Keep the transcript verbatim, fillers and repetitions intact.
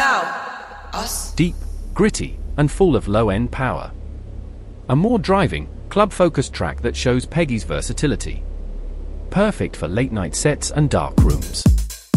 Wow. Us? Deep, gritty, and full of low-end power. A more driving, club-focused track that shows Peggy's versatility. Perfect for late-night sets and dark rooms.